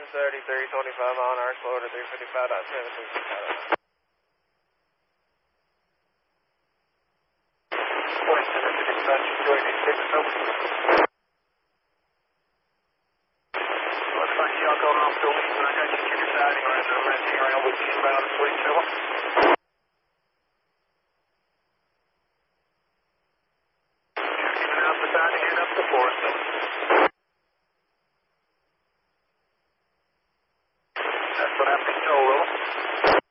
30, 325 mile an hour, slow to 355.7. Looks like y'all going off the lead, but I got you to your siding right now. I'm resting around with you about 47. Keeping out the siding and up the forest. That's what I've been told, Will.